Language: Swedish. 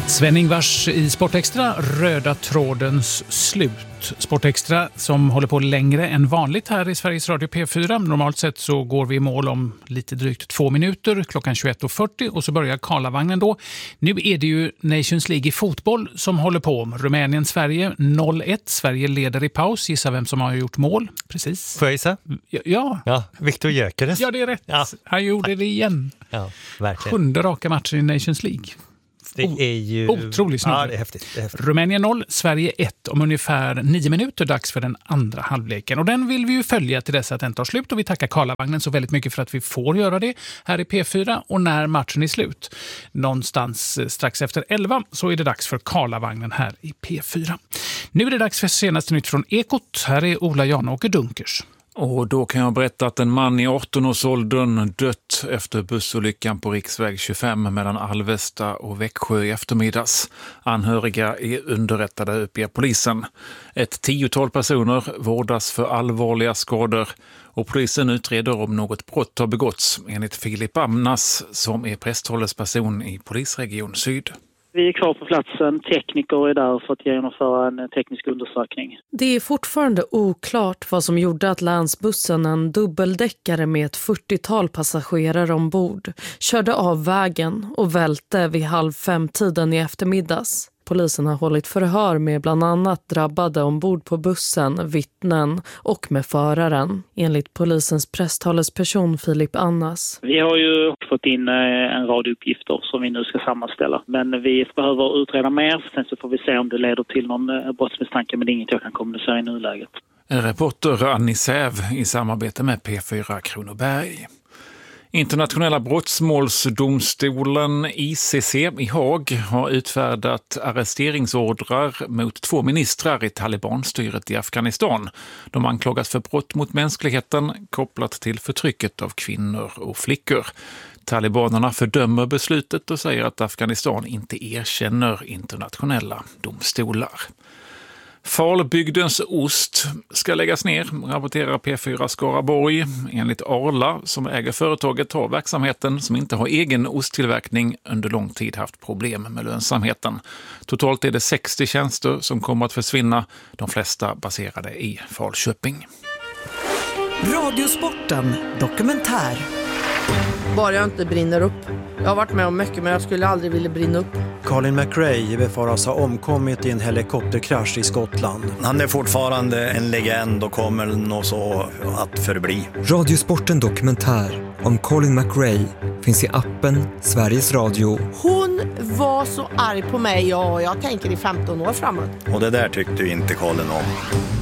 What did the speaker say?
Sven-Ingvars i Sportextra, röda trådens slut. Sportextra som håller på längre än vanligt här i Sveriges Radio P4. Normalt sett så går vi i mål om lite drygt 2 minuter, klockan 21.40 och så börjar Karlavagnen då. Nu är det ju Nations League i fotboll som håller på. Rumänien-Sverige 0-1. Sverige leder i paus. Gissa vem som har gjort mål. Precis. Får jag gissa? Ja, Viktor Gyökeres. Ja, det är rätt. Ja. Han gjorde det igen. Ja, verkligen. 7:e raka matchen i Nations League. Det är ju otroligt snabbt. Ja, det är häftigt. Rumänien 0, Sverige 1 om ungefär 9 minuter, dags för den andra halvleken. Och den vill vi ju följa till dess att den tar slut och vi tackar Karlavagnen så väldigt mycket för att vi får göra det här i P4 och när matchen är slut. Någonstans strax efter 11 så är det dags för Karlavagnen här i P4. Nu är det dags för senaste nytt från Ekot. Här är Ola Janåker Dunkers. Och då kan jag berätta att en man i 18-årsåldern dött efter bussolyckan på riksväg 25 mellan Alvesta och Växjö i eftermiddags. Anhöriga är underrättade, uppger polisen. Ett 10-tal personer vårdas för allvarliga skador och polisen utreder om något brott har begåtts, enligt Filip Amnas som är prästhållesperson i polisregion Syd. Vi är kvar på platsen, tekniker är där för att genomföra en teknisk undersökning. Det är fortfarande oklart vad som gjorde att länsbussen, en dubbeldäckare med ett 40-tal passagerare ombord, körde av vägen och välte vid 4:30 i eftermiddags. Polisen har hållit förhör med bland annat drabbade ombord på bussen, vittnen och med föraren, enligt polisens presstalesperson Filip Annas. Vi har ju fått in en rad uppgifter som vi nu ska sammanställa. Men vi behöver utreda mer, sen så får vi se om det leder till någon brottsmisstanke, men det är inget jag kan kommunicera i nuläget. Reporter Annie Säv i samarbete med P4 Kronoberg. Internationella brottmålsdomstolen ICC i Haag har utfärdat arresteringsordrar mot 2 ministrar i talibanstyret i Afghanistan. De anklagas för brott mot mänskligheten kopplat till förtrycket av kvinnor och flickor. Talibanerna fördömer beslutet och säger att Afghanistan inte erkänner internationella domstolar. Falbygdens ost ska läggas ner, rapporterar P4 Skaraborg. Enligt Arla, som äger företaget, har verksamheten som inte har egen osttillverkning under lång tid haft problem med lönsamheten. Totalt är det 60 tjänster som kommer att försvinna, de flesta baserade i Falköping. Radiosporten dokumentär. Bara jag inte brinner upp. Jag har varit med om mycket, men jag skulle aldrig vilja brinna upp. Colin McRae befaras ha omkommit i en helikopterkrasch i Skottland. Han är fortfarande en legend och kommer nog så att förbli. Radiosporten dokumentär om Colin McRae finns i appen Sveriges Radio. Hon var så arg på mig och jag tänker i 15 år framåt. Och det där tyckte ju inte Colin om.